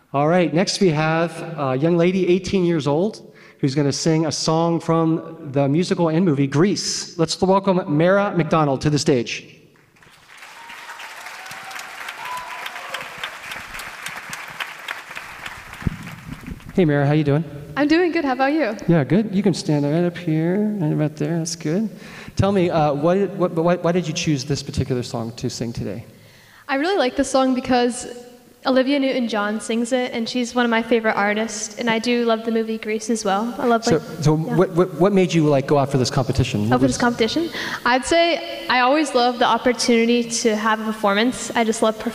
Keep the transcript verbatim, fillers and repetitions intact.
All right, next we have a young lady, eighteen years old, who's going to sing a song from the musical and movie Grease. Let's welcome Mara McDonald to the stage. Hey, Mara, how you doing? I'm doing good. How about you? Yeah, good. You can stand right up here and right there. That's good. Tell me, uh, why, what, why, why did you choose this particular song to sing today? I really like this song because Olivia Newton-John sings it, and she's one of my favorite artists. And I do love the movie Grease as well. I love like. So, so yeah. what, what, what made you like go out for this competition? Oh, for this competition, I'd say I always love the opportunity to have a performance. I just love performing.